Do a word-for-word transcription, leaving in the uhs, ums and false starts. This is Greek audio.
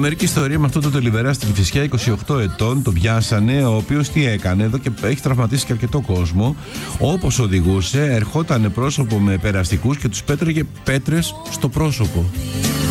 Τρομερική ιστορία με αυτό το τελιβερά στην Κηφισιά, είκοσι οκτώ ετών, τον πιάσανε, ο οποίος τι έκανε, εδώ και έχει τραυματίσει και αρκετό κόσμο. Όπως οδηγούσε, ερχόταν πρόσωπο με περαστικούς και τους πέτρεγε πέτρες στο πρόσωπο.